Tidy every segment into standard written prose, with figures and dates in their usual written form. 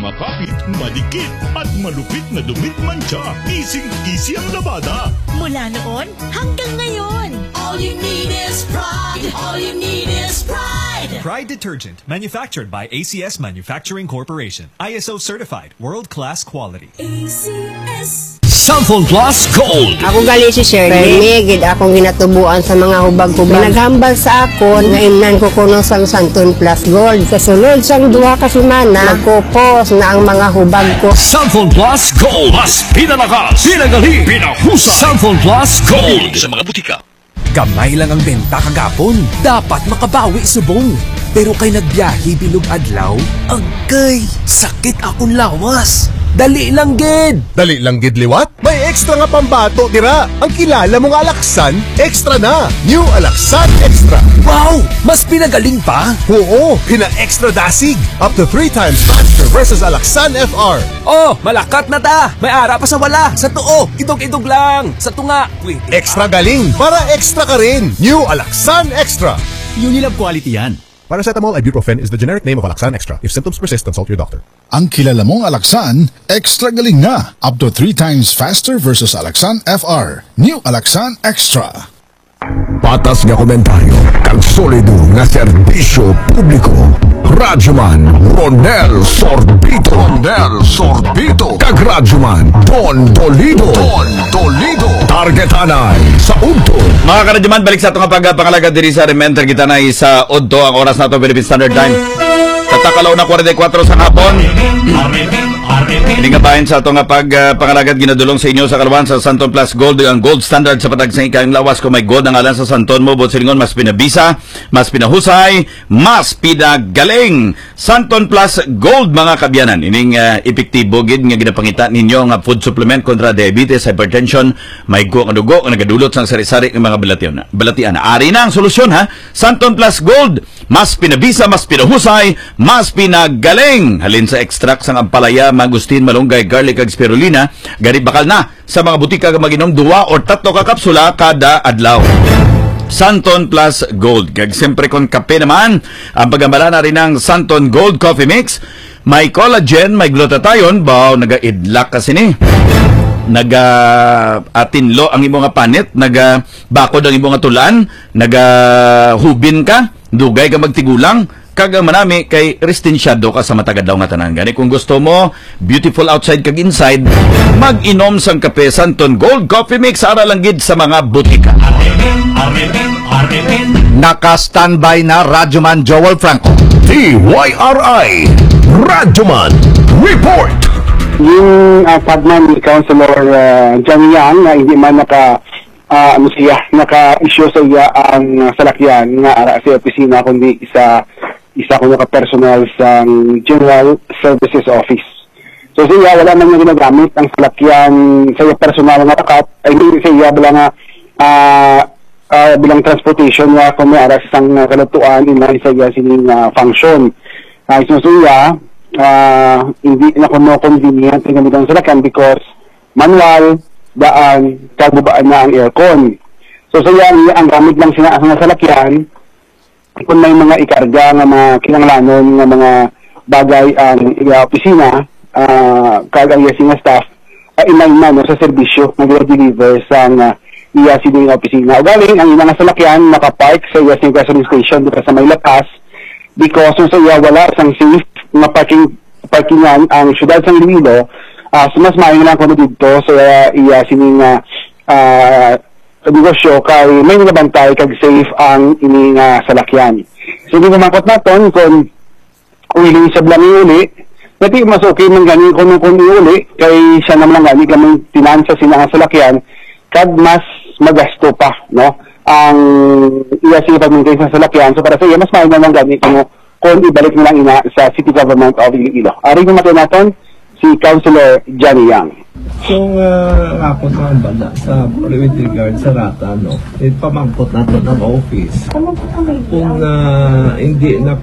Makapit, madikit, at malupit na dumit mancha. Easy ang labada. Mula noon hanggang ngayon. All you need is pride. All you need is pride. Pride Detergent, manufactured by ACS Manufacturing Corporation. ISO certified, world-class quality. ACS. Samphon Plus Gold. Ako gali si Shirley. Migid akong ginatubuan sa mga hubag-hubag. Naghambal sa akon nga imnan ko kuno sang Samphon Plus Gold. Kasunod sang 2 ka semana, nagkupos na ang mga hubag ko. Samphon Plus Gold. Mas pinalakas, pinagaling, pinahusay. Samphon Plus Gold. Sa mga butika. Gamay lang ang benta kagapon. Dapat makabawi subong. Pero kay nagbiyahe bilog adlaw, agkay sakit akong lawas. Dali lang gid. Dali lang gid liwat? May extra nga pambato dira. Ang kilala mong Alaksan, extra na. New Alaksan Extra. Wow! Mas pinagaling pa? Oo, pina-extra dasig. Up to 3 times faster versus Alaksan FR. Oh, malakat na ta. May ara pa sa wala. Sa tuo, idog-idog lang. Sa tunga, wait. Extra galing para extra ka rin. New Alaksan Extra. Unilab quality yan. Paracetamol ibuprofen is the generic name of Alaksan Extra. If symptoms persist, consult your doctor. Ang kilala mong Alaksan, extra galing na. Up to 3 times faster versus Alaksan FR. New Alaksan Extra. Patas nga komentaryo, kag solido nga serbisyo publiko. Radyoman Ronel Sorbito. Ronel Sorbito. Kag Radyoman Don Dolido. Don Dolido. Target anay sa Udto. Mga karadyaman, balik sa itong pangalaga diri sa Rementer kita na sa Udto. Ang oras na ito, Philippine Standard Time. Tatakalaw na 44 sa hapon. Hindi nga bahin sa itong pangalagad ginadulong sa inyo sa Kalwan sa Samphon Plus Gold. Ang gold standard sa patag sa ikayang lawas. Kung may gold ang alan sa Santon mo, bot silingon, mas pinabisa, mas pinahusay, mas pinagaling. Samphon Plus Gold, mga kabyanan. Ining epektibo gid nga ginapangita ninyo nga food supplement kontra diabetes, hypertension, may go ang dugo, ang nagadulot sang sari-sari ng mga balatian. Ari na ang solusyon, ha? Samphon Plus Gold, mas pinabisa, mas pinahusay, mas pinagaling. Halin sa extract sang ampalaya, mangustin, malunggay, garlic, ag spirulina, gari bakal na sa mga butika nga maginom 2 or 3 ka kapsula kada adlaw. Samphon Plus Gold. Kag siyempre kung kape naman, ang pagambala na rin ng Samphon Gold Coffee Mix. May collagen, may glutathione, baw, naga-idlak kasi ni. Naga-atinlo ang imong nga panit, naga-bakod ang imong nga tulan, naga-hubin ka, dugay ka magtigulang, kaga manami kay restinsyado ka sa matagad daw nga tanan. Gani kung gusto mo beautiful outside kag inside, mag-inom sang kape Samphon Gold Coffee Mix ara lang gid sa mga butika. Naka-standby na Radyoman Joel Franco. TYRI Radyoman Report. Yung pagman ni Councilor Johnny Yang na hindi man naka-issue sa iya ang salakyan nga ara sa opisina kundi isa ko naka-personal sa General Services Office. So siya wala man nga ginagamit ang salakyan sa iya personal nga takat ay hindi sa iya bilang transportation nga kung may ara sa isang kalatuan inay sa iya sining function. So siya hindi na kuno convenient ang gamit ang salakyan because manual daan kagubaan na ang aircon. So siya ang gamit lang sina ang salakyan kung may mga ikarga nga mga kinanglanon nga mga bagay ang opisina kag ang iya staff inay man sa serbisyo nga deliver sa iya sining opisina. O galing ang mga salakyan nakapark sa iya sining gasoline station dito sa may lapas because sa iya wala sang safe nga parkingan ang syudad sang Iloilo. Mas maayo lang kuno dito sa iya sining negosyo kay may nabantay kag safe ang ining salakyan. So di mangkot naton kung willing sa blang uli, pati mas okay man gani kung uli kay siya naman gani gamay tinansa sina salakyan kag mas magasto pa, no? Ang iya siya pagmingkay sa salakyan. So para sa iya mas maayo man gani kung ibalik na lang ina sa City Government of Iloilo. Ari ko matin naton si Councilor Johnny Yang. Kung ako sa bala sa with regard sa rata, no, pamangkot nato ng office. Kung hindi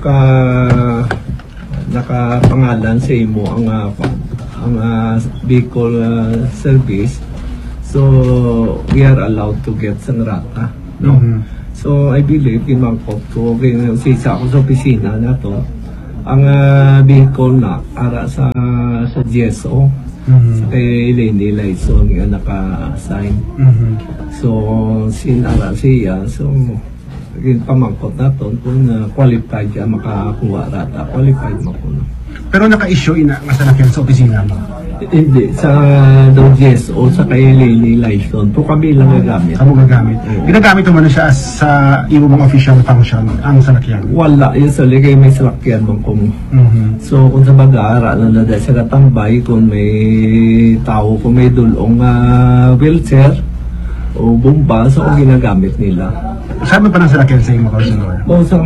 nakapangalan sa imo ang vehicle service, so we are allowed to get sang rata, no. So I believe kinmangkot ko sa ako sa opisina na to ang vehicle na ara sa GSO sa kay Lady Lyson nga naka-assign. So sinara siya, so pamangkot naton kung qualified siya makakuha rata, qualified mo ko. Pero naka-issue ina nga salakyan sa opisina mo? Hindi, sa GSO sa kay Lady Lyson po kami lang gagamit. Kamo gagamit. Ginagamit mo na siya sa imo mga official function ang salakyan? Wala, yun sa ligay may salakyan bang ko. So kung sa mag-aara na dahil sa katambay, kung may tao, kung may dulong wheelchair o bomba, so kung ginagamit nila. Sabi pa ng salakyan sa imo, Councilor? O sa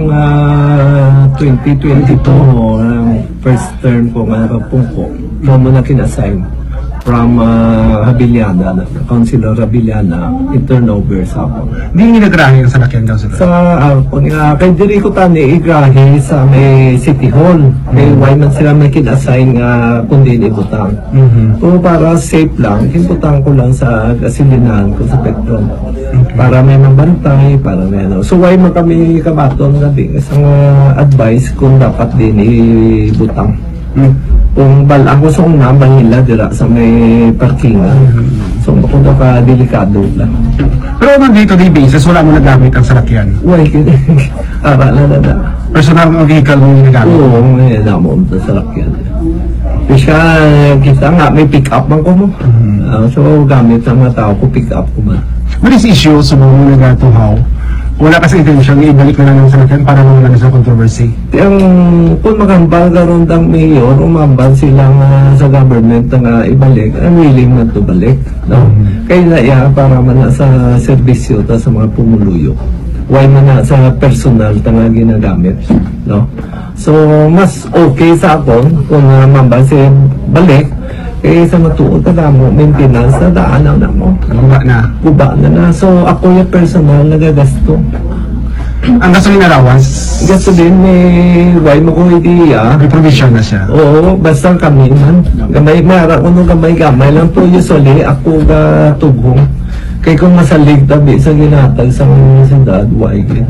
2022, first term ko nga napagpungko, mo na kinassign from Habiliana, Councilor Habiliana, in turnover sa ako. Hindi ginagrahe ang salakyan, Councilor? Sa kay diri ko tani igrahe sa may City Hall. Kay why man sila may kinassign nga kundi ibutang. So para safe lang, ibutang ko lang sa gasolinahan ko sa Petron. Para may mabantay, para may ano. So why man kami kabaton gabi isang advice kung dapat din ibutang. Kung balang ko sa unang bahila dira sa may parkingan. So kung ka delikado lang. Pero on day-to-day basis, wala mo nagamit ang salakyan? Why? Ara na. Personal ang vehicle mo ginagamit? Oo, may namon sa salakyan. Kasi kita nga may pick up man ko mo. So gamit sa mga tao ko pick up ko man. But this issue, so mo nagatuhaw, wala kasi intention ibalik na lang ng salakyan para mawala sa controversy. Kung magambal karon ng mayor, umambal silang sa government nga ibalik, I'm willing na to balik. No? Kaya na para man sa serbisyo ta sa mga pumuluyo. Why man na sa personal ta nga ginagamit. No? So mas okay sa akon kung mambal siya balik. Eh, sa matuod ka mo, maintenance na daanan na mo. Guba na. So, ako yung personal nagagasto. Ang gasolina allowance? Gasolina, may mo kong idea. May provision na siya? Oo, basta kami man. Gamay, mara ko nung gamay lang po usually, ako ga tugong. Kaya kung masalig tabi sa ginatag sa mga sindad, why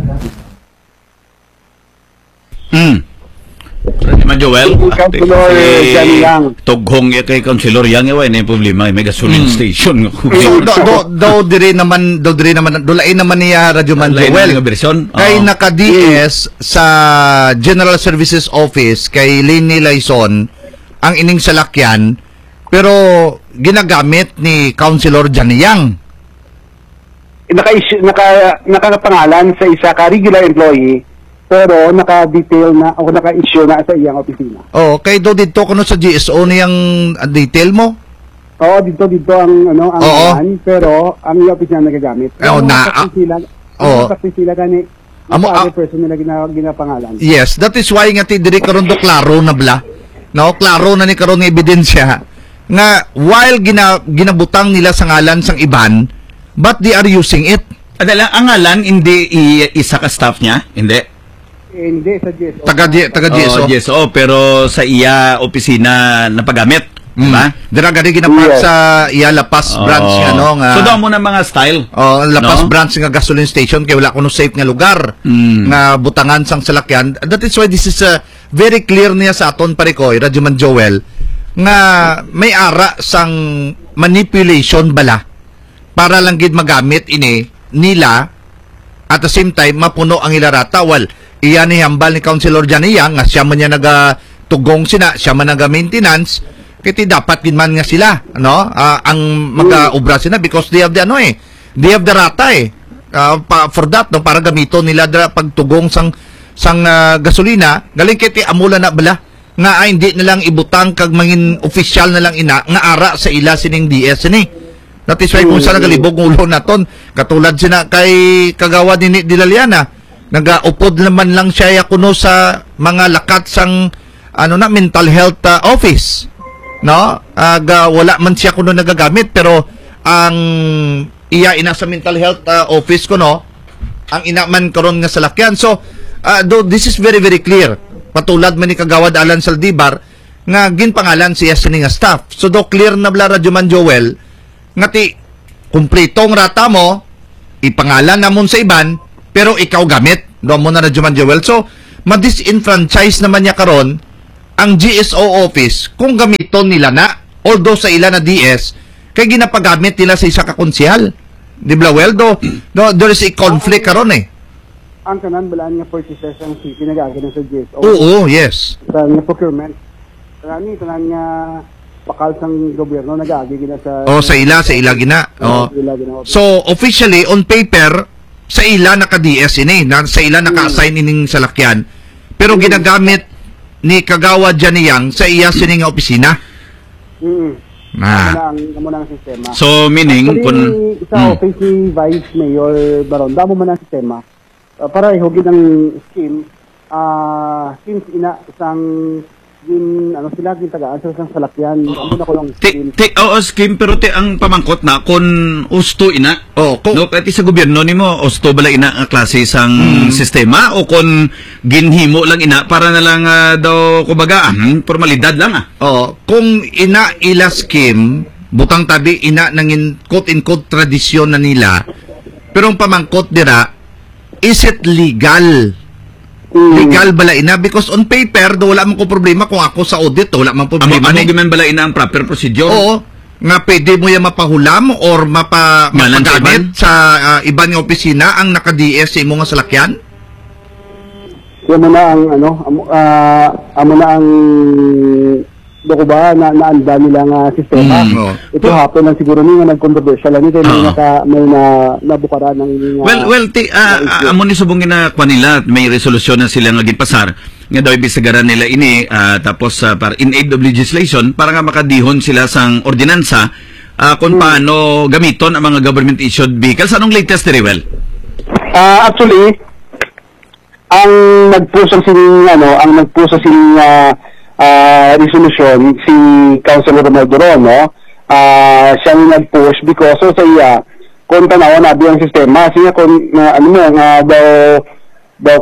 Radyoman Joel, tughong kay Councilor Yang iway na yung problema, may gasoline station. Do dire naman dulain naman niya Radyoman Joel. Kay naka-DS sa General Services Office kay Lini Lyson ang ining salakyan, pero ginagamit ni Councilor Yang. Nakapangalan sa isa ka regular employee, pero naka-detail na o naka-issue na sa iyang opisina. Oh, kay do dito kuno sa GSO niyang detail mo? Oo, dito ang yan, pero ang iyang opisina nagagamit. Sila gani other person nila ginapangalan. Yes, that is why nga ti diri karon do klaro na bla. No, klaro na ni karon nga ebidensya nga while ginabutang nila sa ngalan sang iban, but they are using it. Adala ang ngalan hindi isa ka staff niya, hindi. Hindi sa GSO. Taga GSO. GSO, pero sa iya opisina napagamit, diba? Dira gani ginapak sa iya Lapas branch nga no nga. So daw mo na mga style. Lapas branch nga gasoline station kay wala kuno safe nga lugar nga butangan sang salakyan. That is why this is very clear niya sa aton parikoy, Radyoman Joel, nga may ara sang manipulation bala para lang gid magamit ini nila at the same time mapuno ang ilarata. Well, iyan ni hambal ni Councilor Janiyang nga siya man niya nagatugong siya man naga-maintenance, kiti dapat din man nga sila ang mag-ubra sila because they have the they have the rata for that para gamito nila pagtugong sang gasolina galing kiti amula na bala nga hindi nilang ibutang kag mangin official na lang ina nga ara sa ila sining DS ni. That is why kung sa nagalibog ulo naton katulad sina kay kagawa ni Dilaliana, nagaupod naman lang siya kuno sa mga lakat sang mental health office, no? Wala man siya kuno nagagamit pero ang iya ina sa mental health office kuno ang ina man karon nga salakyan. So though this is very very clear, patulad man ni kagawad Alan Saldivar nga ginpangalan siya sa nga staff. So do clear na bla Radyoman Joel ngati kumpletong rata mo ipangalan namon sa iban pero ikaw gamit do mo na Radyoman Joel. So ma-disenfranchise naman niya karon ang GSO office kung gamiton nila na, although sa ila na DS, kay ginapagamit nila sa isa ka konsyal. Di ba, well, there is a conflict karon eh. Ang kanan balaan nga purchases ang city nagagano sa GSO. Oo, yes. Sa nga procurement. Tanan nga pakal sang gobyerno nagagigina sa sa ila gina. So officially on paper sa ila naka-DS ini, sa ila naka-assign ining salakyan. Pero ginagamit ni Kagawad Janiyang sa iya sining opisina. Amo na ang sistema. So meaning actually, sa office ni Vice Mayor Baron, damo man ang sistema. Para ihugid ang scheme since isang sila tagaan sa salakyan. Amo na ko lang scheme pero ang pamangkot na kun usto ina. No pati sa gobyerno nimo usto bala ina nga klase sang sistema o kun ginhimo lang ina para na lang daw kumbaga formalidad lang kung ina ila scheme butang tabi ina nangin quote in quote tradisyon na nila. Pero ang pamangkot dira, is it legal? Legal bala ina? Because on paper, wala man ko problema kung ako sa audit, wala man problema. Ano giman bala ina ang proper procedure? Oo. Nga pwede mo yan mapahulam or mapagamit sa iba ng opisina ang naka-DS sa imo nga salakyan? Yan mo na ang amo na ang doko ba naanda nila nga sistema. Ito hapon lang siguro ni nga nag-controversial lang ito may nabukaran ng amo ni subong na kwa nila may resolusyon na sila nga ginpasar nga daw ibisagaran nila ini tapos para in aid of legislation para nga makadihon sila sang ordinansa kung paano gamiton ang mga government issued vehicles. Anong latest ni Rewel? Actually ang nagpuso sining resolution si Councilor Romel Duron, siya yung nag-push because sa iya kung tanawa na ang sistema siya kung daw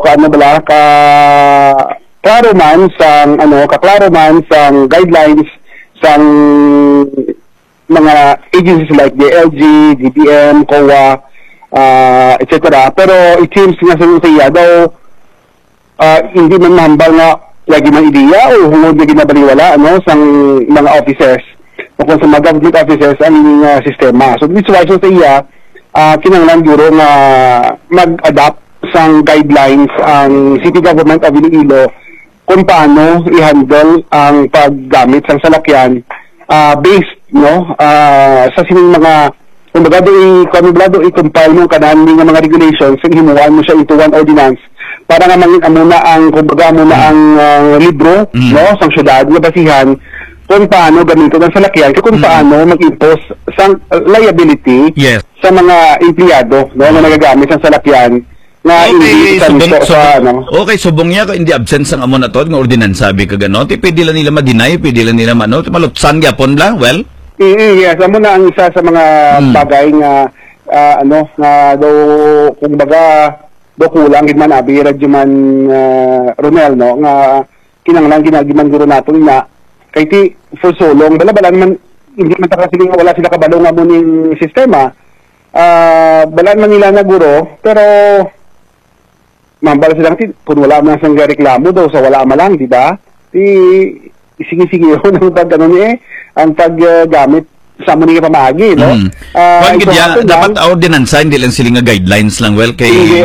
klaro man sang guidelines sang mga agencies like DLG, DBM, COA, etc. Pero it seems nga sa iya daw hindi man mahambal nga lagi man ideya o hungod na ginabaliwala sang mga officers o kung sa mga government officers ang sistema. So this is why sa iya kinanglan guro nga mag-adapt sang guidelines ang City Government of Iloilo kung paano i-handle ang paggamit sang salakyan based sa sining mga kumbaga do i-compile mo kanan nga mga regulations ang himuan mo siya into one ordinance para nga mangin amuna ang kumbaga ang libro sang syudad nga basihan kung paano gamiton ang salakyan kung paano mag-impose sang liability sa mga empleyado nga nagagamit ang salakyan na subong niya hindi absent sang amo na to nga ordinance sabi ka gano pwede lang nila ma-deny pwede lang nila malutsan gyapon lang yes amo na ang isa sa mga bagay nga nga daw kumbaga do kulang gid man abi radyo man Romel nga kinanglan ginagiman guro naton na kay ti for so long balabalan man hindi man ta kasi wala sila kabalo nga mo ning sistema balan man nila na guro pero mambal sila kung wala man sang reklamo daw sa wala man lang di ba sige ng pag ang paggamit sa mo nga pamaagi dapat ordinansa hindi lang sila nga guidelines lang kay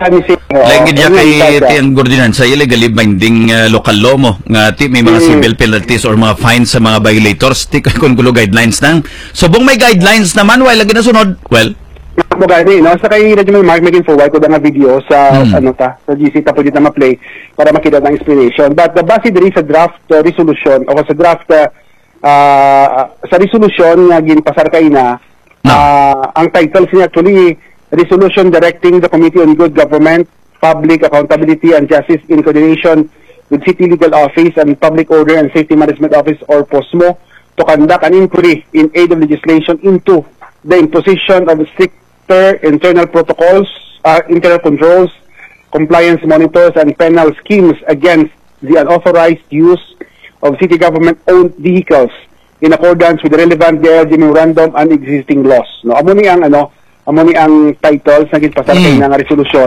kay ang ordinansa legally binding local law mo nga may mga civil penalties or mga fines sa mga violators kung gulo guidelines nang subong may guidelines naman lagi na sunod mo gani sa kay Radyo Mark making forward ko nga video sa sa GC ta pwede na ma-play para makita ng explanation but the base diri sa draft resolution o sa draft sa resolution nga ginpasar kay ang title niya actually Resolution Directing the Committee on Good Government, Public Accountability and Justice in coordination with City Legal Office and Public Order and Safety Management Office or POSMO to conduct an inquiry in aid of legislation into the imposition of stricter internal protocols, internal controls, compliance monitors and penal schemes against the unauthorized use of city government-owned vehicles in accordance with the relevant DLG memorandum and existing laws. Amo ni ang title sa ginpasar kay nga resolution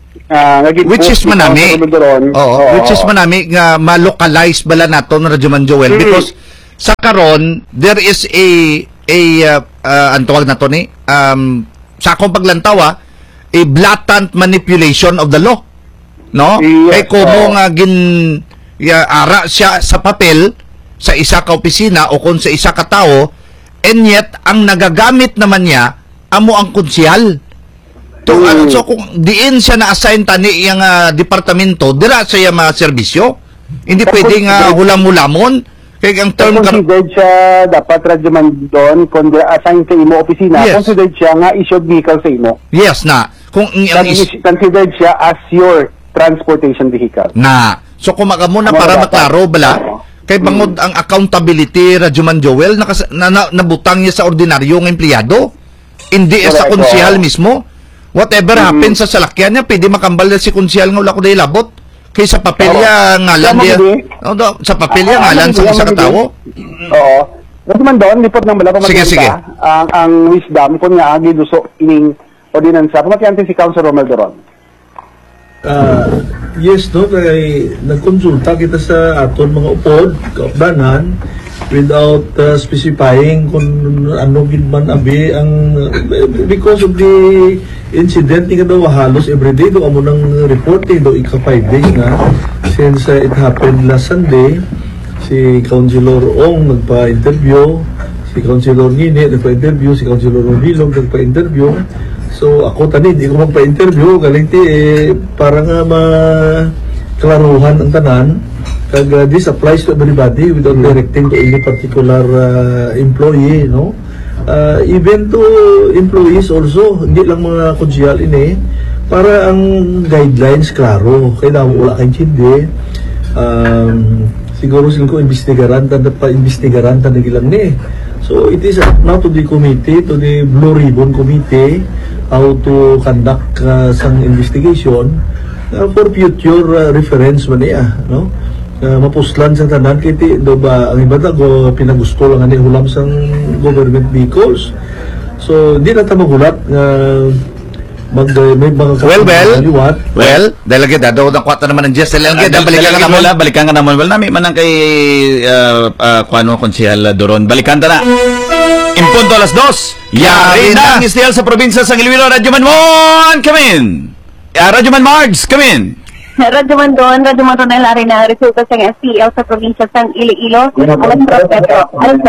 which is manami. Which is manami nga ma-localize bala naton Radyoman Joel because sa karon there is ang tawag na to ni sa akong paglantawa a blatant manipulation of the law, no? Kay kumo nga ara siya sa papel sa isa ka opisina o kung sa isa ka tao, and yet ang nagagamit naman niya amo ang konsyal. So kung diin siya na-assign tani iyang departamento, dira siya ma-serbisyo. Hindi pwedeng hulam-hulamon. Kaya ang term considered siya dapat Radyoman doon kung assign sa imo opisina, considered siya nga issued vehicle sa imo. Yes na. Kung considered siya as your transportation vehicle. Na. So kung magamuna para maklaro bala, kay bangod ang accountability Radyoman Joel nabutang niya sa ordinaryo ng empleyado. Hindi sa konsyal mismo. Whatever happens sa salakyan niya, pwede makambal na si konsyal nga wala ko dahil labot. Kaya sa papelya ngalan niya. Sa papelya ngalan sa isa katawo. Oo. Kasi man doon, lipot ng bala sige. Ang wisdom, kung nga giduso ining ordinansa, pamatiante si Councilor Romel Doron. Yes, no, kaya nagkonsulta kita sa aton mga upod, kaupdanan, without specifying kung ano gidman abi ang because of the incident nga daw halos everyday do amo nang reporting do ika 5 days na since it happened last Sunday. Si Councilor Ong nagpa-interview, si Councilor Nini nagpa-interview, si Councilor Ronilong nagpa-interview. So ako tani di ko magpa-interview galing para nga maklaruhan ang tanan. Kag this applies to everybody without directing to any particular employee, no? Even to employees also, hindi lang mga konsyal ini, para ang guidelines klaro. Kailangan wala kayong chindi. Siguro sila ko investigaran ta nagilang ni. So it is now to the committee, to the Blue Ribbon Committee, how to conduct some investigation for future reference man niya, no? Mapuslan sa tanan kiti do ba ang iba go pinagusto lang ani hulam sang government vehicles. So di na ta magulat nga may mga well dahil agad daw na kwata naman ng Jess lang agad balikan ka naman nami man ang kay kuano konsehal Doron balikan ta na in punto alas 2 yari na ang istiyal sa probinsya sa Iloilo. Radyoman Mon come in. Radyoman Margs come in. Radyoman Ronel Arena, resulta sa SPL sa probinsya ng Iloilo. Alas 2 Petro.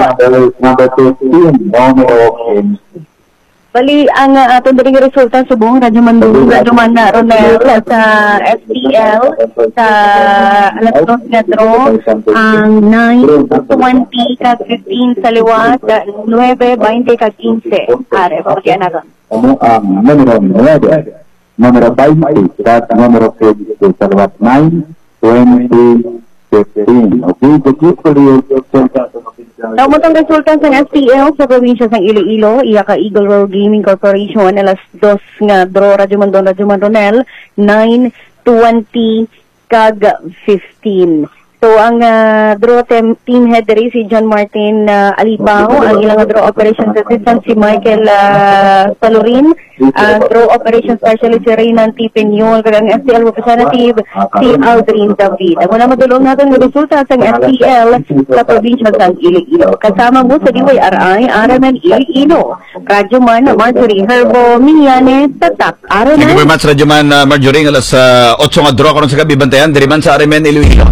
Bali, ang atong daling resulta sa buong Radyoman Ronel sa SPL sa alas 2 Petro, ang 9:20 kag 15 sa liwat, 9:20 kag 15. Are, pagkakyan natin. Número 20 at número 15 sa lewat 9-20-15. Okay, Naumutang resulta sa SPL sa probinsya ng Iloilo, iya ka Eagle Road Gaming Corporation, alas 2 nga draw Radyoman Ronel, 9:20 kag 15. So, ang draw team head diri si John Martin Alibaw, ang ilang draw operations assistant si Michael Salorin, ang draw operations specialist si Reynan T. Peñol, kag ang SPL representative si Aldrin David. Ang muna madulong natin ng resulta sa SPL sa probinsya ng Iloilo. Kasama mo sa DYRI, RMN Iloilo. Radyoman Marjorie Herbo Minyane, Tatak, RMN. Thank you very much, Radyoman Marjorie. Alas 8 nga draw karon sa gabi bantayan diri man sa RMN Iloilo.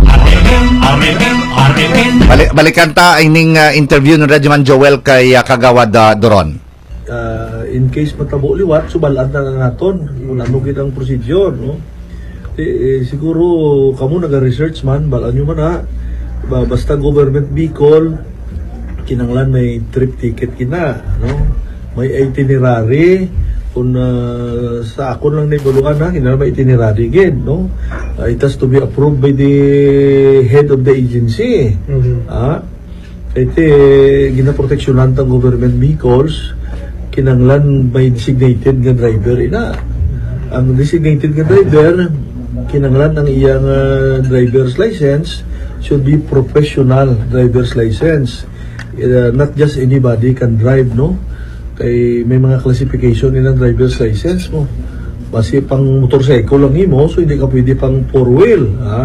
Balikan ta ining interview ng Radyoman Joel kay Kagawad Doron. In case matabo liwat, subalan na naton kung ano ang procedure, no? Siguro kamo naga-research man, balaan nyo man ha. Basta government vehicle, kinanglan may trip ticket kina, no? May itinerary, kung sa akon lang naibulukan na, kinanglan may itinerary again, no? It has to be approved by the head of the agency. Ito, ginaproteksyonan ng government vehicles, kinanglan may designated nga driver ina. Ang designated nga driver, kinanglan ang iyang driver's license should be professional driver's license. Not just anybody can drive, no? Kay may mga classification ilang driver's license mo. basi pang motorcycle lang imo, so hindi ka pwede pang four-wheel.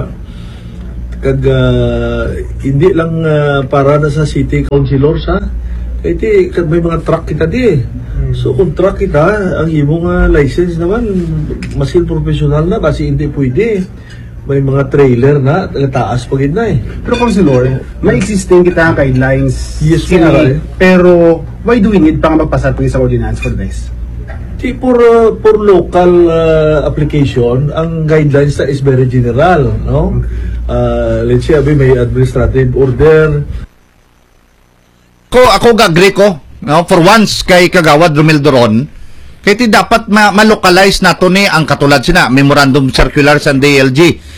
Hindi lang para na sa city councilors, Kaya may mga truck kita di. So kung truck kita, ang imong license naman, masil professional na, kasi hindi pwede. May mga trailer na, taas pagid na Pero Councilor, may existing kita guidelines. Yes, pero why do we need pang magpasal sa ordinance for this? For local application, ang guidelines na is very general, no? Let's say, may administrative order. Ako agree ko, no? For once, kay Kagawad Romel Doron, kaya dapat ma-localize nato ni ang katulad sina, Memorandum Circular sa DLG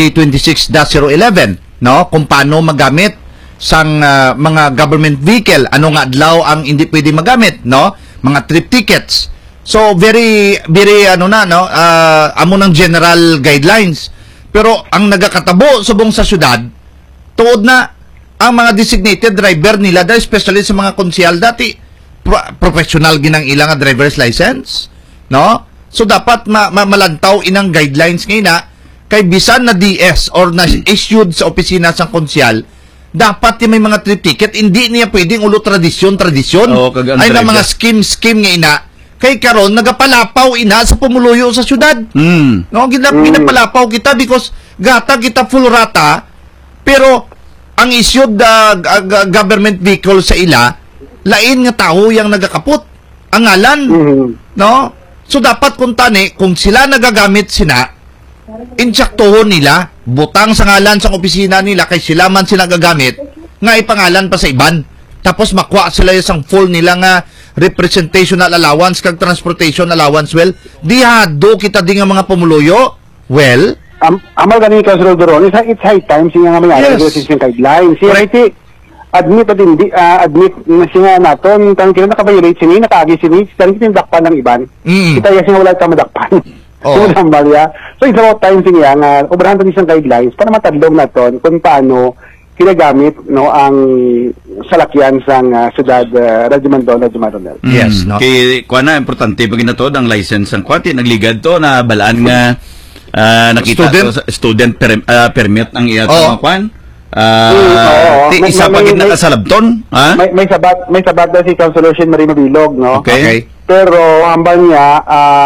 2026-011, no? Kung paano magamit sang mga government vehicle, ano nga adlaw ang hindi pwede magamit, no? Mga trip tickets. So very amo ng general guidelines. Pero ang nagakatabo subong sa syudad tuod na ang mga designated driver nila, especially sa mga konsyal dati professional ginang ilang driver's license, no? So dapat malantaw inang guidelines ngayon kay bisan na DS or na issued sa opisina sang konsyal, dapat may mga trip ticket, hindi niya pwedeng ulo tradisyon ay na mga scheme ngayon kay karon nagapalapaw ina sa pumuluyo sa syudad. No, ginapalapaw kita because gata kita full rata, pero ang issued government vehicle sa ila lain nga tao yang nagakapot ang ngalan. No, so dapat kung sila nagagamit sina, insaktuhon nila, butang sa ngalan sa opisina nila kay sila man sila gagamit nga ipangalan pa sa iban, tapos makuha sila isang full nila nga representational allowance kag transportation allowance. Well, dihado kita di nga mga pumuluyo. Well, amal ganin Councilor Doron, it's high time siya nga mga yung guidelines. Siya admit na siya naton, kung kina nakabayolate siya, nakaagi siya, kung tinidakpan ng iban, kita siya wala ka madakpan. So it's about time siya nga, obrahan din siyang guidelines para matadlong naton kung paano kinagamit ang salakyan sang siyudad Radyo Mandon. Yes, no. Kay kuana importante pag ginatod ang license ang kwati nagligad to na balaan nga nakita student permit ang iya mga kwan. Isa pa gid nakasalabton, may sabat na si Councilor Shin Marie Mabilog, no? Okay. Pero hambal niya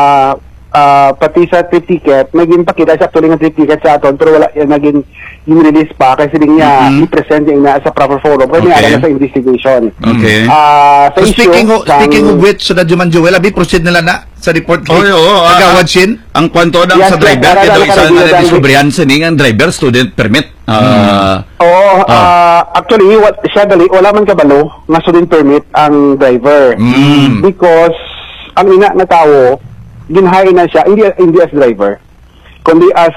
pati sa trip ticket, naging pakita siya actually ng trip ticket sa aton, pero wala naging release pa kasi din niya i-present niya sa proper forum kasi may alam na sa investigation. Okay. So speaking of which, so Radyo Man Joel, proceed nila na sa report kay Kagawad Shin? Ang kwanto daw sa driver, kaya daw isa na discoveryan sa ang driver student permit. Actually, wala man kabalo nga student permit ang driver. Because ang ina na tao, ginhain na siya, hindi as driver, kundi as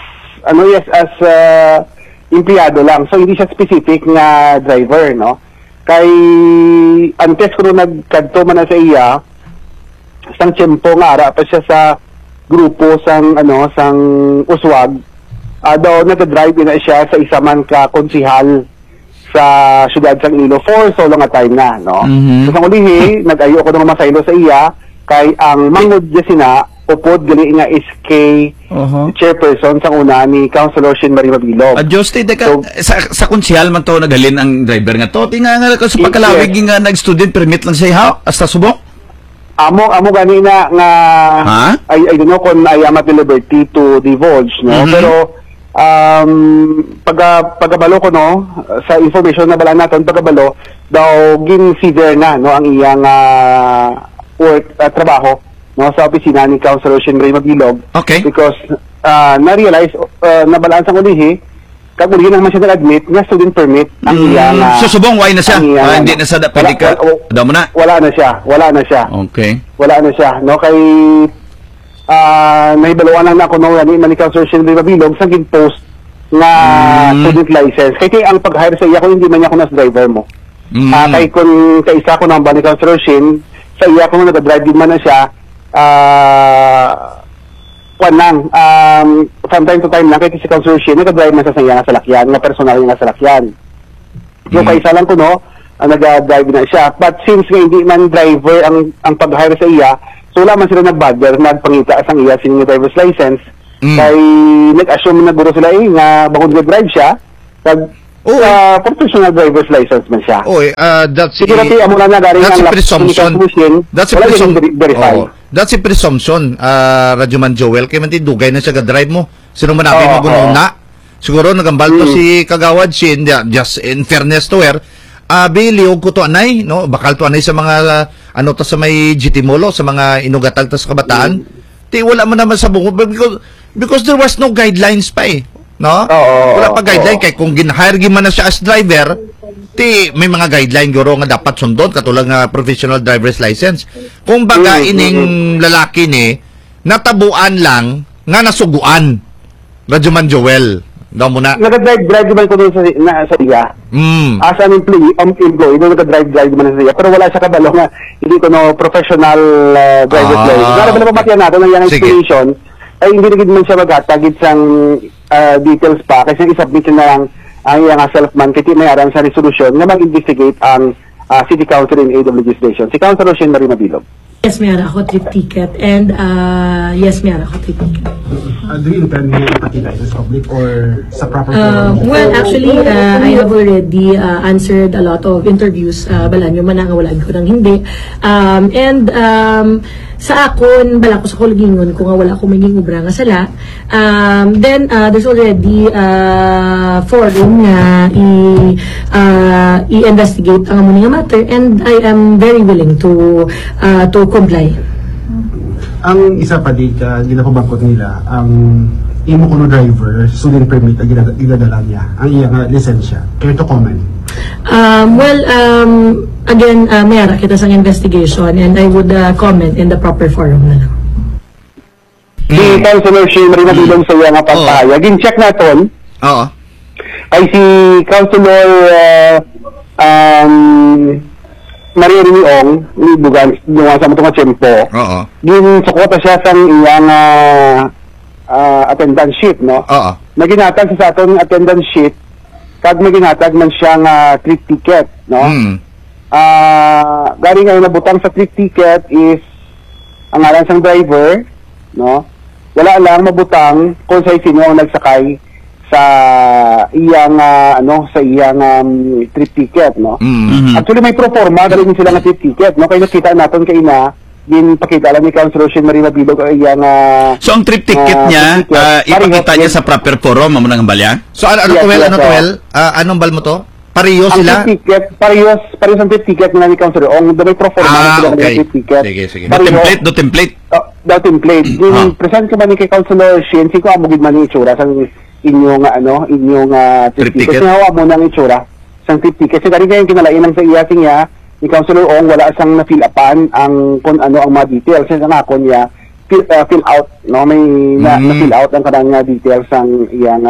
empleyado lang. So hindi siya specific nga driver, no? Kay antes ko nagkadto man na sa iya, sang tiyempo nga ara pa siya sa grupo sang uswag, daw nag-drive na siya sa isa man ka konsihal sa siyudad sang Iloilo for so long a time na, no? So sang ulihi, nag-ayo ko ng masaylo sa iya, kay ang mangod niya sina, upod gali nga is kay chairperson sa una ni Councilor Shin Marie Mabilog. Adjusted sa konsihal man to nagalin ang driver nga to. Tinga nga sa pagkalawig nga nag-student permit lang siya hasta subok. Amo gani na nga I don't know kung I am at the liberty to divulge, no? Pero pagabalo ko, no, sa information na bala natin, pagabalo daw gin-severe na, no, ang iyang work trabaho, no, sa opisina ni Councilor Shin Marie Mabilog. Okay. Because na-realize na balaan sa ulihi, kag ulihi naman siya nag-admit nga student permit ang iyang susubong why na siya? Hindi na sa pwede ka daw mo na? Wala na siya. Okay. Wala na siya, no, kay nahibaluan lang na ako no ni Councilor Shin Marie Mabilog sa gin-post nga student license. Kaya ang pag-hire sa iya kung hindi man niya ako nas driver mo. Kay kung sa isa ko nang ba ni Councilor Shin, sa iya kung nag-drive din man na siya, from time to time lang, kaya si Councilor Shin, nag-drive man sa iya nga salakyan, nga personal nga salakyan. So, kaisa lang ko, no, nag-drive na siya. But since nga hindi man driver ang pag-hire sa iya, So wala man sila nag-bother, nagpangita sang iya sining driver's license. Kay nag-assume na guro sila nga bakod drive siya. Professional driver's license man siya. That's a presumption. That's a presumption, Radyoman Joel. Kaya man dugay na siya ga-drive mo. Sino man natin mag-una? Siguro nagambal to si Kagawad Shin, just in fairness to her, biliog ko to anay, no? Bakal to anay sa mga, to sa may GT Molo, sa mga inugatag to sa kabataan. Wala mo naman sa bungo, because there was no guidelines pa no? Wala pa guideline, kaya kung hire man na siya as driver, may mga guideline guro nga dapat sundon, katulad nga professional driver's license. Kung baga ining lalaki ni, natabuan lang, nga nasuguan. Radyoman Joel. Daw muna. Nag-drive man ko doon sa iya. As an employee, nag-drive man sa iya. Pero wala siya kabalo nga, hindi ko professional driver's license. Para ba napapakyan natin ang yung explanation, ay hindi nagid man siya maghatagid sang details pa kasi isubmit na lang ang iyang self-man kiti may aram sa resolution na mag-investigate ang City Council in aid of legislation. Si Councilor Shin Marie Mabilog. Yes, mayroon ako trip ticket and yes, mayroon ako trip ticket. Do you intend to ipakita ito sa public or sa proper well, actually, I have already answered a lot of interviews. Balan yung manangawalan ko ng hindi. Sa akon, bala ko sa kulgingon kung wala ko maging ubra nga sala. Then, there's already forum na i-investigate ang amuning matter and I am very willing to comply. Ang isa pa di napabangkot nila, ang imo kuno driver, student permit ang ginadala niya, ang iyang lisensya. Care to comment? Again, mayara kita sa investigation and I would comment in the proper forum na lang. Si Councilor Shin Marie Mabilog sa iya nga pagpahayag. Gin-check naton. Ay si Councilor Maria Riniong, ni Bugan, yung sa mga tiyempo. Ginsukota siya sa iyang attendance sheet, no? Naginatag sa aton attendance sheet, kag maginatag man siyang trip ticket, no? Gari ngayon nabutang sa trip ticket is ang ngalan sang driver, no? Wala lang mabutang kung sa sino ang nagsakay sa iyang sa iyang trip ticket, no? Actually may proforma galing sila nga trip ticket, no? Kaya nakita naton kay ina din pakita lang ni Councilor Shin Marie Mabilog ang iyang so ang trip ticket niya ipakita niya sa proper forum mo nang balya. So anong bal mo to? Pareho sila? Ang trip ticket, parehos ang trip ticket na ni Councilor Ong, may proforma sila ng trip ticket. Sige. Do template. Present ko man ni kay Councilor Shin, siko amugid man ni itsura sa inyong trip ticket. Kasi hawa mo nang itsura sang trip ticket. Kasi gari kayong kinalain ng sa iya ni Councilor Ong, wala sang na-fill upan ang kung ano ang mga details. Kasi nga niya, fill out, no? May na-fill out ang kanang details ang iyang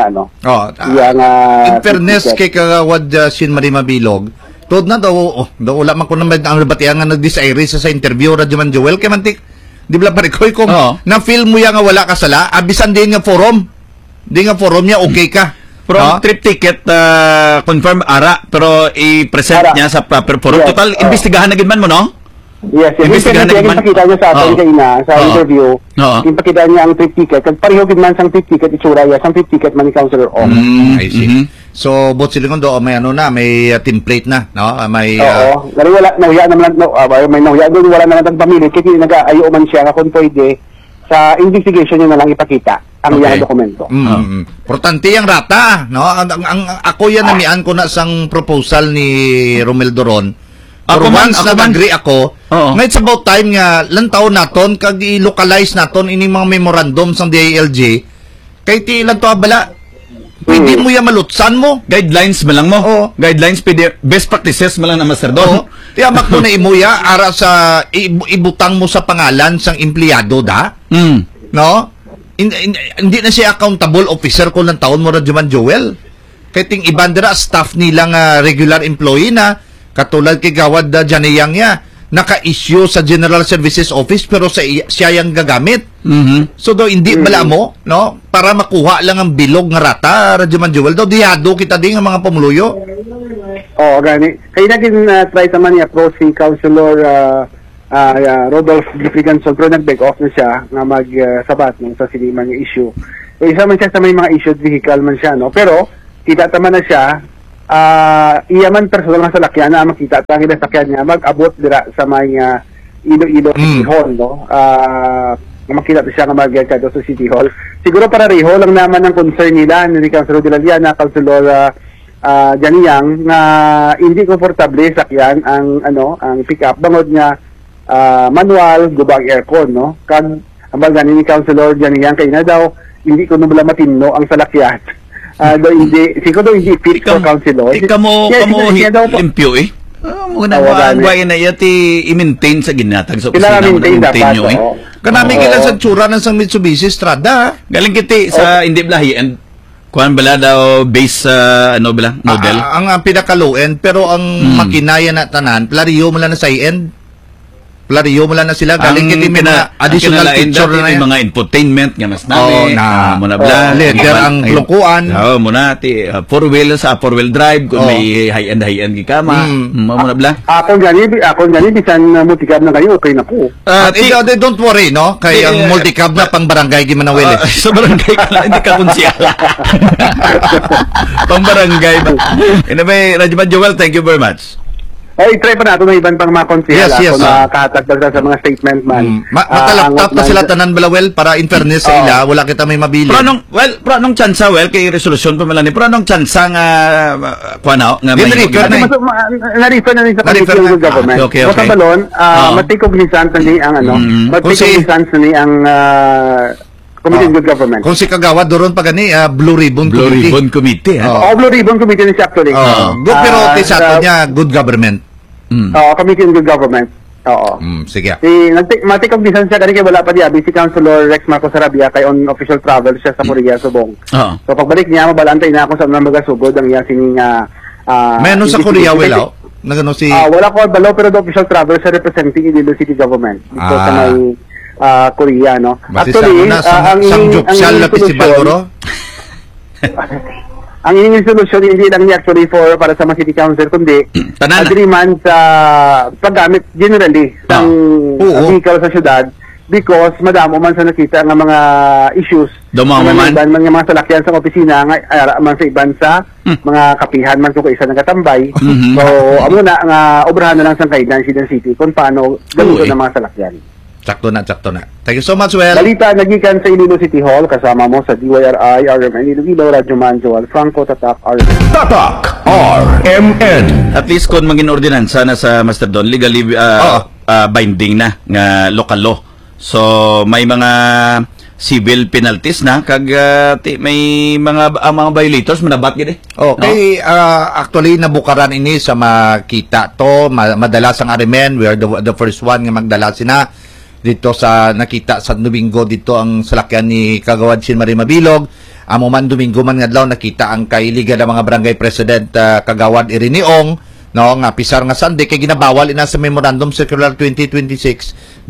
in fairness kay Kagawad Shin Marie Mabilog, tod na daw wala man ko naman ang nabatian nga nag-disagree sa interview Radyoman Joel kay mantik di ba parikoy kung na-feel mo ya nga wala ka sala abisan din nga forum niya okay ka. Pero trip ticket confirm ara pero i-present niya sa proper forum. Total investigahan na gid man mo, no? Yes, investigahan na gid man. Pakita niya sa atin kay ina sa interview. Ipakita niya ang trip ticket. Kag pareho gid man sang trip ticket itsura ya sang trip ticket man ni Councilor Ong. I see. So bot sila do may may template na, no? May Dari wala nahuya naman may nahuya doon wala na lang pamili kay nag-ayo man siya kung pwede sa investigation niya na lang ipakita ang iyang dokumento. Importante yung rata, no? Ang ako yan namian ko na sang proposal ni Romel Doron. Once nag-agree ako, nga it's about time nga lantaw naton kag i-localize naton ini mga memorandum sang DILG. Kay ti ilan to abala. Pwede mo ya malutsan mo. Guidelines man lang mo. Guidelines pwede best practices man lang na master doon. Tiyamak mo na imuya ara sa ibutang mo sa pangalan sang empleyado da. No? Hindi na siya accountable officer ko ng taon mo Radyoman Joel. Kaya ting ibandera staff nilang regular employee na katulad kay Gawad Janeyang ya naka-issue sa General Services Office pero siya yung gagamit. So do hindi bala mo, no? Para makuha lang ang bilog nga rata Radyoman Joel do dihado kita ding ang mga pamuluyo. Gani. Kaya naging try naman ni approach si Councilor Rodolph Friganson, pero nag-back off na siya nga mag-sabat sa sinima nga issue. So, isa man siya sa may mga issued vehicle man siya, no? Pero kita tama na siya, iyaman personal nga salakyan na makita tangin na sakyan niya mag-abot dira sa may Iloilo City Hall, no? Makita siya nga mag-kado sa City Hall. Siguro para reho lang naman ang concern nila ni Councilor De La Liana, Councilor Johnny Yang, na hindi komportable sakyan ang pick-up bangod nga manual gubag aircon, no? Kag ang bagani ni Councilor Johnny Yang kay na daw hindi ko nabala matinno ang salakyan. Siguro hindi fit for Councilor. Kamo limpyo eh. Muna ang bayan na yati i-maintain sa ginatag sa opisina mo na maintain nyo eh. Kanami kailan sa tsura ng sang Mitsubishi Strada. Galing kiti sa hindi blahi and kuan bala daw base sa model. Ang pinaka-low end pero ang makinaya na tanan, plariyo mo lang na sa end. Plariyo mo lang na sila galing kiti mga additional feature na mga infotainment nga mas namin. Muna bala leather ang lukuan. Muna ti four wheel drive kung may high-end gikama. Muna bala. Ako gani bisan multicab na kayo okay na po. Don't worry, no? Kay ang multicab na pang barangay gi Manawil. Sa barangay ka lang, hindi ka konsyala. Pang barangay ba? Anyway, Radyo Joel, thank you very much. Try pa natin na iban pang mga konsyala kung nakahatag sa mga statement man. Matalaptap na sila tanan balawel para in fairness sa ila, wala kita may mabili. Pero anong tsansa, kay resolusyon pa malani, pero anong tsansa nga, nga may na-refer na rin sa Committee Government. O sa balon, matikognisant na ni ang matikognisant na ni ang Committee on Good Government. Kung si Kagawad doon pa gani Blue Ribbon Committee. Blue Ribbon Committee ni siya actually. Pero tisato niya Good Government. Committee on Good Government. Oo. Sige. Matikog bisan siya kanina wala pa diya si Councilor Rex Marcos Sarabia kay on official travel siya sa Moria Subong. So pagbalik niya mabalantay na ako sa mga magasugod ang iya sining Meron sa Korea wala. Nagano si wala ko balo pero the official travel sa representing Iloilo City Government dito sa may Korea, no? Actually, ang festival ang inyong solusyon hindi lang niya actually para sa mga city council kundi agreement sa paggamit generally ng vehicle sa syudad because madamo man sa nakita ng mga issues mga salakyan sa opisina nga man sa iban sa mga kapihan man kung isa nagatambay so amo na nga obrahan na lang sa guidelines ng city kung paano gamiton ng mga salakyan. Sakto na. Thank you so much, Well. Balita nagikan sa Iloilo City Hall kasama mo sa DYRI, RMN Iloilo, Radyo Man, Joel Franco, Tatak, RMN. Tatak, RMN. At least kung maging ordinansa na sa Master Don, legally binding na nga local law. So, may mga civil penalties na kag may mga violators manabat gid. Okay, actually nabukaran ini sa makita to madalas ang RMN, we are the first one nga magdala sina dito sa nakita sa Domingo dito ang salakyan ni Kagawad Sin Marie Mabilog. Amo man Domingo man ngadlaw nakita ang kailigan ng mga barangay president Kagawad Iriniong no nga pisar nga Sunday kay ginabawal ina sa Memorandum Circular 2026-011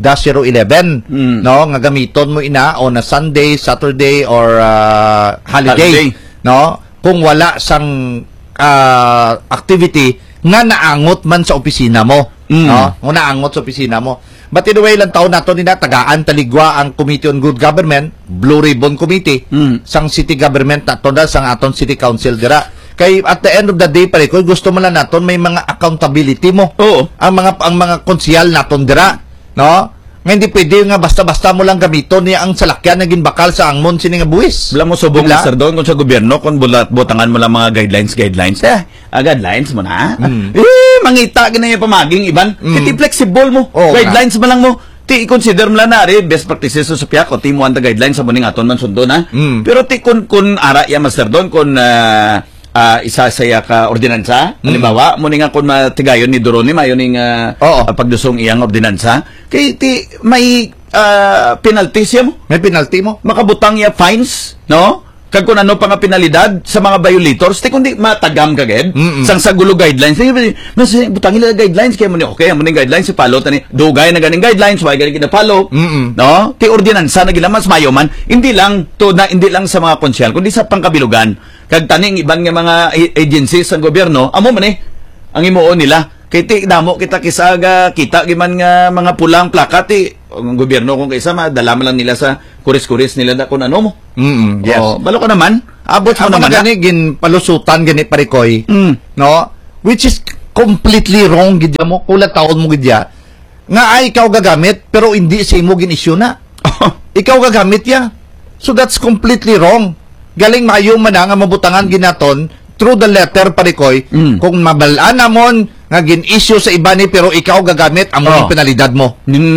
no nga gamiton mo ina on a Sunday, Saturday or holiday no kung wala sang activity nga naangot man sa opisina mo no nga naangot sa opisina mo. But anyway, ilang taon nato nila tagaan taligwa ang Committee on Good Government, Blue Ribbon Committee, sang city government nato da sang aton city council dira. Kay at the end of the day pare ko gusto man lang naton may mga accountability mo. Ang mga konsyal naton dira, no? Nga hindi pwede nga basta-basta mo lang gamiton niya ang salakyan na ginbakal sa angmon sini nga buwis. Wala mo subong Mr. Don kung sa gobyerno kung butangan mo lang mga guidelines. Guidelines mo na. Mangita ganyan yung pamaging iban. Iti flexible mo. Guidelines mo lang mo. Ti i-consider mo lang na best practices sa piyak o ti mo ang guidelines sa muning aton man sundo na. Pero ti kun ara ya Master Don kun isa saya ka ordinansa halimbawa mo nga kung matigayon ni Doroni mayon ning pagdusong iyang ordinansa kay ti may penalty siya mo makabutang ya fines no kag kun ano pa nga penalidad sa mga violators ti kundi matagam kaged sang sa gulo guidelines mas butang ila guidelines kay mo ni okay mo ning guidelines si follow tani dugay na ganing guidelines why gani kita follow no ti ordinansa na gilamas mayo man hindi lang sa mga konsyal kundi sa pangkabilugan kag taning iban nga mga agencies sa gobyerno amo man ang imuon nila Kay ti damo kita kisaga, kita giman nga mga pulang plakat ang gobyerno kung kaisa madala man lang nila sa kuris-kuris nila na kung ano mo. Yes. Balo ka naman. Abot mo naman. Gani gin palusutan gani parikoy. No? Which is completely wrong gidya mo. Kulat taon mo gidya. Nga ay ikaw gagamit pero hindi sa imo gin-issue na. Ikaw gagamit ya. So that's completely wrong. Galing maayo man nga mabutangan ginaton through the letter parikoy kung mabalaan namon nga gin-issue sa iba ni pero ikaw gagamit amo yung penalidad mo.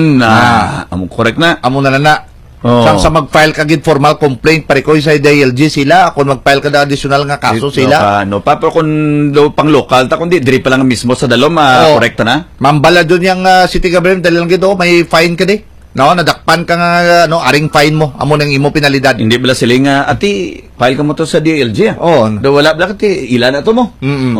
Amo correct na. Amo na. Sa mag-file ka gid formal complaint parikoy sa DILG sila kung mag-file ka na additional nga kaso sila. Pero kung pang local ta kundi diri pa lang mismo sa dalom correct na. Mambala doon yung city government dahil lang gito may fine ka di. No, nadakpan ka nga aring fine mo amo nang imo penalidad. Hindi bala sila nga ati file ka mo to sa DILG. Wala bala kati ilan na to mo.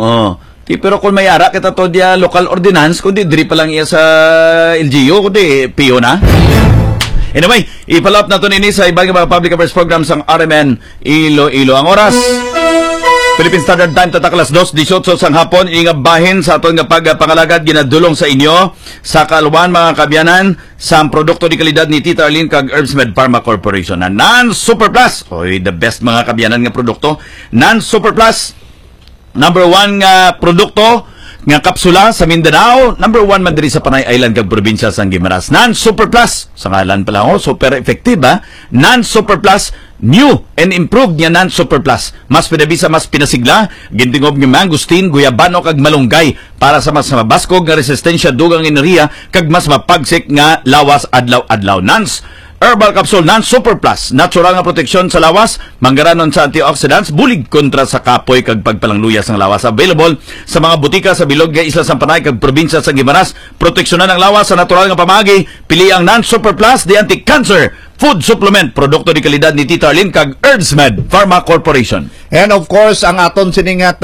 Pero kung may ara kita to dia local ordinance kundi diri pa lang iya sa LGU kundi PO na. Anyway, ipalap na to nini sa ibang mga public affairs programs ang RMN Iloilo. Ang oras Philippine Standard Time tatak alas 2:18 sang hapon. Ingabahin sa aton nga pagpangalagad ginadulong sa inyo sa kaluan mga kabyanan sa produkto di kalidad ni Tita Arlene kag Herbsmed Pharma Corporation na non-super plus. The best mga kabyanan nga produkto. Non-super plus. Number 1 nga produkto nga kapsula sa Mindanao. Number 1 man diri sa Panay Island kag probinsya sang Guimaras. Non-super plus. Sa ngalan pala super effective Non-super plus. New and improved nga non-super plus. Mas pinabisa, mas pinasigla. Gintingob nga mangustin, guyabano kag malunggay para sa mas mabaskog nga resistensya dugang enerhiya kag mas mapagsik nga lawas adlaw-adlaw. Herbal Capsule Non-Super Plus. Natural nga proteksyon sa lawas, manggaranon sa antioxidants, bulig kontra sa kapoy kag pagpalangluyas ng lawas. Available sa mga butika sa bilog nga isla sa Panay kag probinsya sa Guimaras. Proteksyonan ang lawas sa natural nga pamagi. Pili ang Non-Super Plus, the anti-cancer food supplement, produkto di kalidad ni Tita Arlene kag Herbsmed Pharma Corporation. And of course, ang aton siningat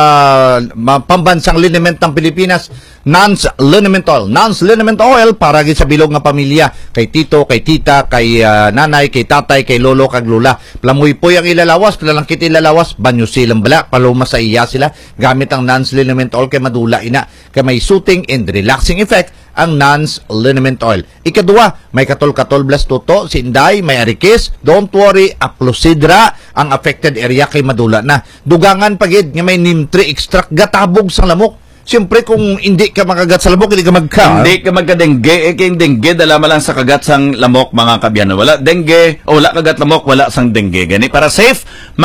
pambansang liniment ng Pilipinas, Nance Liniment Oil. Nance Liniment Oil para sa bilog nga pamilya, kay tito, kay tita, kay nanay, kay tatay, kay lolo, kag lula. Plamoy po yung ilalawas, plalangkit ilalawas, banyo silang bala, paluma sa iya sila, gamit ang Nance Liniment Oil kay madula ina, kay may soothing and relaxing effect ang Nance Liniment Oil. Ikadua, may katol-katol blas toto, sinday, may arikis, don't worry, aplosidra, ang affected area kay madula na. Dugangan pagid nga may neem tree extract gatabog sang lamok. Siyempre kung hindi ka makagat sa lamok, hindi ka Hindi ka magka-dengue. Kaya dengue, dala lang sa kagat sang lamok mga kabyan. Wala dengue, o wala kagat lamok, wala sang dengue. Gani, para safe,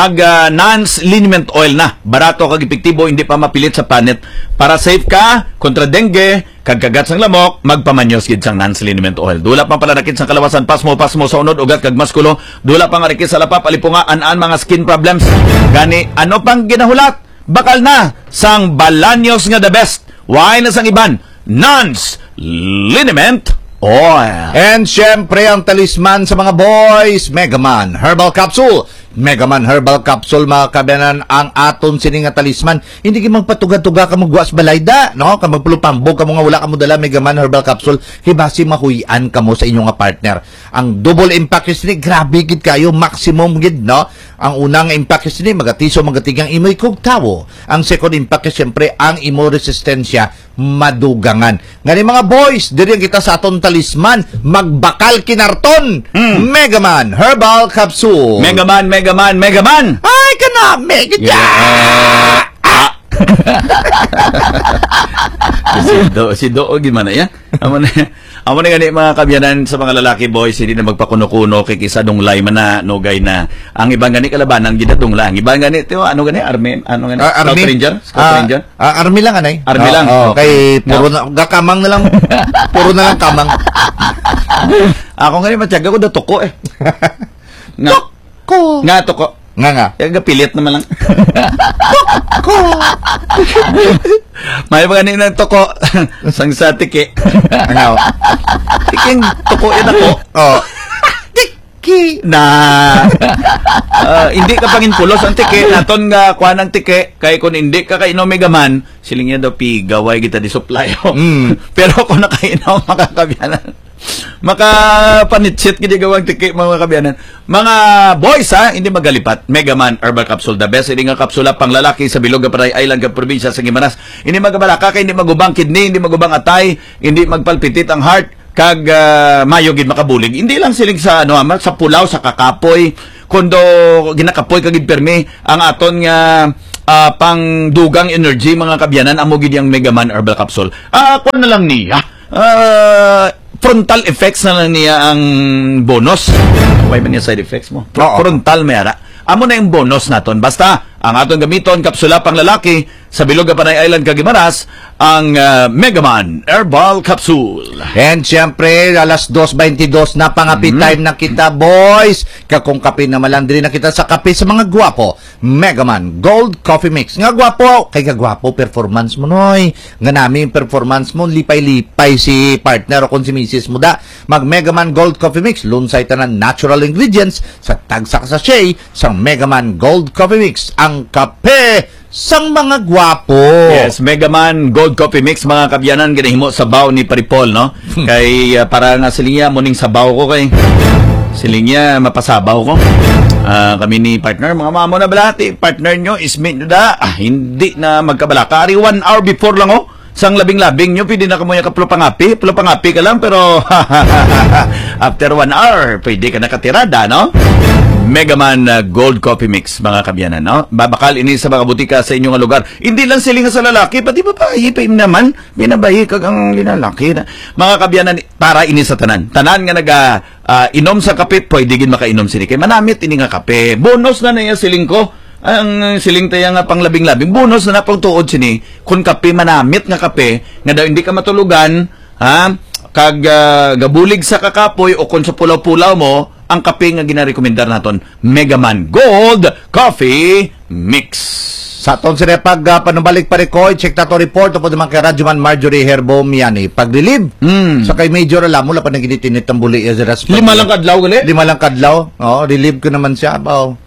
Nance Liniment Oil na. Barato kag epektibo, hindi pa mapilit sa panit. Para safe ka, kontra dengue, kag kagat sang lamok, magpamanyos gid sang Nance Liniment Oil. Dula pang palanakit sang kalawasan, pasmo sa unod, ugat kag maskulo. Dula pang arikis sa lapap, alipunga, an mga skin problems. Gani, ano pang ginahulat? Bakal na sang Balanyos nga the best. Why na sang iban? Nance Liniment Oil. And syempre ang talisman sa mga boys, Megaman Herbal Capsule. Megaman Herbal Capsule, mga kabyanan, ang aton sining nga talisman. Hindi ka magpatuga-tuga ka magwas balayda, no? Ka magpulupambog ka mo nga wala ka mo dala Megaman Herbal Capsule, hibasi mahuyan ka mo sa inyong nga partner. Ang double impact ni grabe gid kayo, maximum gid, no? Ang unang impact ni magatiso magatigang imoy kog tawo. Ang second impact syempre ang imo resistensya madugangan. Ngani mga boys, diri kita sa aton talisman, magbakal kinarton. Megaman Herbal Capsule. Megaman. Ay, kana, Mega. Si Do, gimana ya? Amo na gani mga kabyanan sa mga lalaki boys, hindi na magpakuno-kuno kay kisa dunglay man na nogay na. Ang ibang gani kalabanan ginadungla. Ang ibang gani to ano gani Army, ano gani? Scout Ranger? Army lang anay. Army lang. Kay puro na gakamang na lang. Puro na lang kamang. Ako gani matyaga ko da toko Nga toko. Nga. Yung gapilit naman lang. May mga nina toko. Sang sa tiki. Ano? Tiking toko yan ako. Tiki na. Hindi ka pangin pulos ang tiki. Naton nga kuha ng tiki. Kaya kung hindi ka kainom Megaman, siling yan daw pigaway kita di supply. Pero kung nakainom makakabyanan. Makapanitsit gini gawang tiki mga kabiyanan. Mga boys hindi magalipat. Megaman Herbal Capsule, the best ini nga kapsula pang lalaki sa Bilog Panay Island kag probinsya sa Guimaras. Hindi magabalaka kay hindi magubang kidney, hindi magubang atay, hindi magpalpitit ang heart kag mayo gid makabulig. Hindi lang siling sa sa pulaw, sa kakapoy, kundo ginakapoy kag permi ang aton nga pangdugang energy mga kabyanan amo gid yang Megaman Herbal Capsule. Ako na lang niya. Frontal effects na lang niya ang bonus. May man niya side effects mo. Frontal mayara. Amo na yung bonus naton. Basta ang aton gamiton kapsula pang lalaki sa Bilog Panay Island kag Guimaras ang Megaman Herbal Capsule. And syempre, alas 2:22 na pangapi time na kita, boys. Kakong kape naman lang din na kita sa kape sa mga gwapo. Megaman Gold Coffee Mix. Nga gwapo, kay gwapo performance mo noy. Nga namin performance mo, lipay-lipay si partner o kung si misis mo da. Mag Megaman Gold Coffee Mix. Lunsay tanan natural ingredients sa tagsak sa sachet sa Megaman Gold Coffee Mix. Ang kape sang mga gwapo. Yes, Megaman Gold Coffee Mix mga kabyanan ginahimo sabaw ni Paripol, no? Kay para nga siling muning sabaw ko kay siling mapasabaw ko. Kami ni partner, mga mamo na balati, partner nyo is da. Hindi na magkabalaka. 1 hour before lang sang labing-labing nyo, pwede na kamuya ka pulo-pangapi ka lang, pero after 1 hour, pwede ka nakatirada, no? Megaman Gold Coffee Mix, mga kabyanan, no? Babakal ini sa mga butika sa inyong lugar. Hindi lang silinga sa lalaki, pati babae, pa naman, binabayi kag ang linalaki. Mga kabyanan, para ini sa tanan. Tanan nga inom sa kape, pwede gin makainom sini. Kay manamit ini nga kape. Bonus na niya siling ko. Ang siling tayo nga pang labing-labing. Bonus na pang tuod sini. Kung kape, manamit nga kape, nga daw hindi ka matulugan, kag gabulig sa kakapoy o kung sa pulaw-pulaw mo, ang kape nga ginarekomendar naton, Megaman Gold Coffee Mix. Sa aton sila pag panubalik pa Ricoy, check na to report o po naman kay Radyoman Marjorie Herbo Miani. Pag-relieve, sa kay Major alam mo, wala pa naginitinit ang buli. 5 lang kadlaw gali? 5 lang kadlaw. Relieve ko naman siya.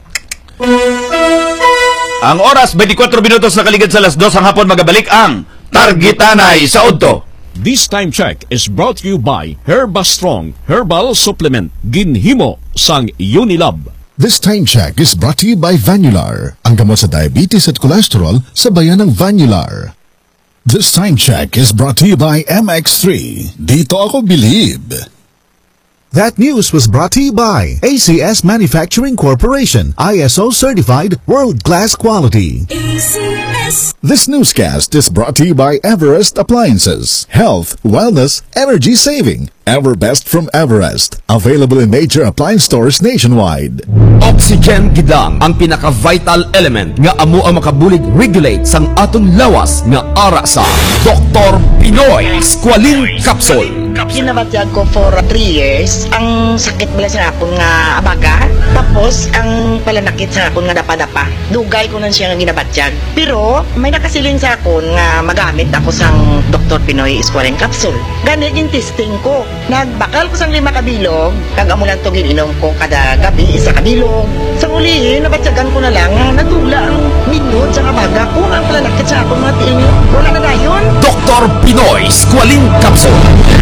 Ang oras, 24 minutos na kaligid sa alas 2 ang hapon, magabalik ang Targitanay sa Udto. This time check is brought to you by Herba Strong Herbal Supplement, ginhimo sang Unilab. This time check is brought to you by Vanular, ang gamot sa diabetes at cholesterol sa bayan ng Vanular. This time check is brought to you by MX3. Dito ako believe. That news was brought to you by ACS Manufacturing Corporation, ISO certified world-class quality. ACS. This newscast is brought to you by Everest Appliances, health, wellness, energy saving. Everbest from Everest. Available in major appliance stores nationwide. Oxygen gidang ang pinaka-vital element nga amo ang makabulig regulate sang aton lawas nga ara sa Dr. Pinoy Squalene Capsule. Ginabatyag ko for 3 years. Ang sakit bala sa akong nga abaga. Tapos ang palanakit sa akong nga dapa-dapa. Dugay ko na siya nga ginabatyag. Pero may nakasilin sa akong nga magamit ako sang Dr. Pinoy Squalene Capsule. Ganit yung testing ko. Nagbakal ko sang 5 kabilog. Kag amo lang to gininom ko kada gabi isa kabilog. Sa ulihin, nabatyagan ko na lang natula ang minod sa abaga ko. Ang palanakit sa akong nga tiing. Wala na dayon. Dr. Pinoy Squalene Capsule.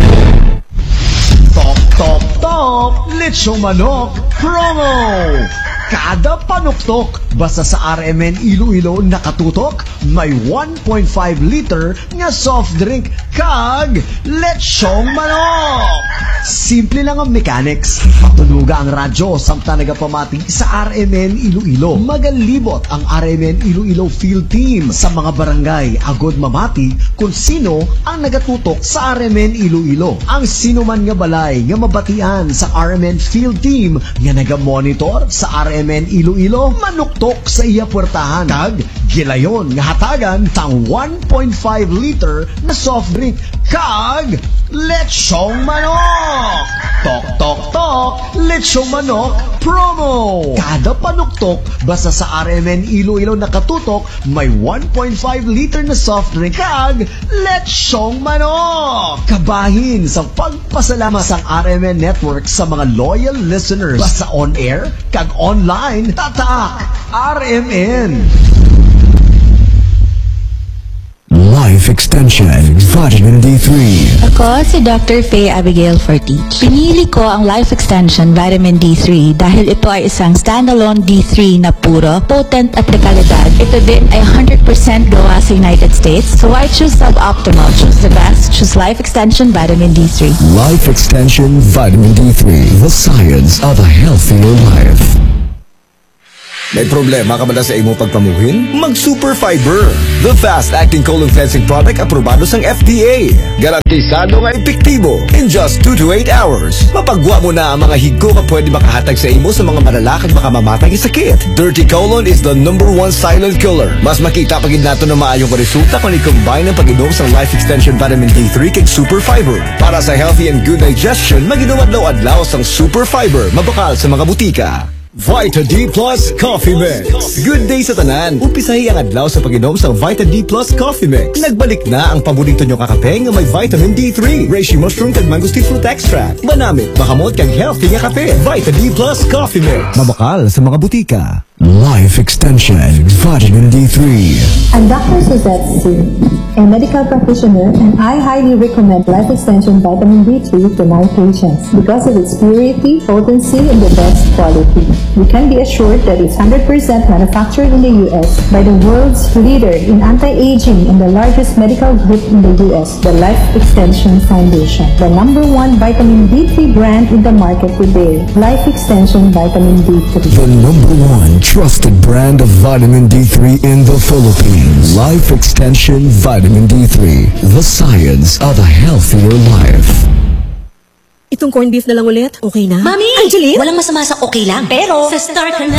Top Lechong Manok Promo! Kada panuktok, basta sa RMN Iloilo nakatutok, may 1.5 liter nga soft drink kag Lechong Manok! Simple lang ang mechanics. Patunuga ang radyo samtang nagapamati sa RMN Iloilo. Magalibot ang RMN Iloilo Field Team sa mga barangay agod mamati kung sino ang nagatutok sa RMN Iloilo. Ang sino man nga balay nga mabatian sa RMN Field Team nga nagamonitor sa RMN Iloilo manuktok sa iya puwertahan kag gilayon nga hatagan tang 1.5 liter na soft drink kag Lechong Manok. Tok Lechong Manok promo. Kada panuktok basta sa RMN Iloilo nakatutok may 1.5 liter na soft drink kag Lechong Manok. Kabahin sa pagpasalamat sa RMN Network sa mga loyal listeners basta on air kag online tatak RMN. Life Extension Vitamin D3. Ako si Dr. Faye Abigail Fortich. Pinili ko ang Life Extension Vitamin D3 dahil ito ay isang standalone D3 na puro, potent at de kalidad. Ito din ay 100% gawa sa United States. So why choose suboptimal? Choose the best. Choose Life Extension Vitamin D3. Life Extension Vitamin D3. The science of a healthier life. May problema ka ba na sa imo pagpamuhin? Mag-Super Fiber, the fast-acting colon cleansing product aprobado sa FDA. Garantisado nga epektibo in just 2 to 8 hours. Mapagwa mo na ang mga higko nga pwede makahatag sa imo sa mga malalakad makamamatay nga sakit. Dirty colon is the #1 silent killer. Mas makita pagid nato na maayong resulta kung i-combine ang pag-inom sa Life Extension Vitamin D3 kay Super Fiber. Para sa healthy and good digestion, mag-inom adlaw-adlaw sang Super Fiber, mabakal sa mga butika. Vita D Plus Coffee Mix. Good day sa tanan. Umpisahi ang adlaw sa pag-inom sa Vita D Plus Coffee Mix. Nagbalik na ang paborito nyo kakape nga may vitamin D3, reishi mushroom kag mangosteen fruit extract. Manamit, makamot kag healthy nga kape. Vita D Plus Coffee Mix. Mabakal sa mga butika. Life Extension Vitamin D3. I'm Dr. Suzette C., a medical practitioner, and I highly recommend Life Extension Vitamin D3 to my patients because of its purity, potency, and the best quality. You can be assured that it's 100% manufactured in the U.S. by the world's leader in anti-aging and the largest medical group in the U.S., the Life Extension Foundation, the #1 vitamin D3 brand in the market today. Life Extension Vitamin D3. The #1 trusted brand of vitamin D3 in the Philippines. Life Extension Vitamin D3. The science of a healthier life. Itong corned beef na lang ulit, okay na? Mami! Angeline? Walang masama sa okay lang, pero sa Star ka na.